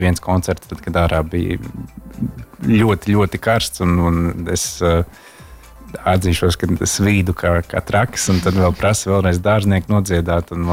viens koncerts, tad, kad ārā bija ļoti, ļoti karsts, un es atzīšos, ka svīdu kā traks, un tad vēl prasa vēlreiz dārznieku nodziedāt.